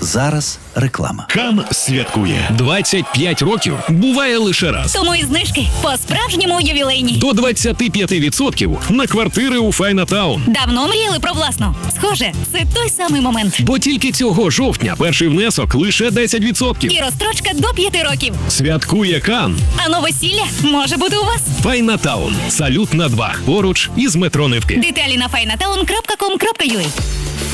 Зараз реклама. Кан святкує 25 років. Буває лише раз. Тому і знижки по-справжньому ювілейні. До 25% на квартири у Файнатаун. Давно мріяли про власну? Схоже, це той самий момент. Бо тільки цього жовтня перший внесок лише 10%. І розстрочка до 5 років. Святкує Кан. А новосілля може бути у вас. Файнатаун. Салют на 2. Поруч із метро Невки. Деталі на finatown.com.ua.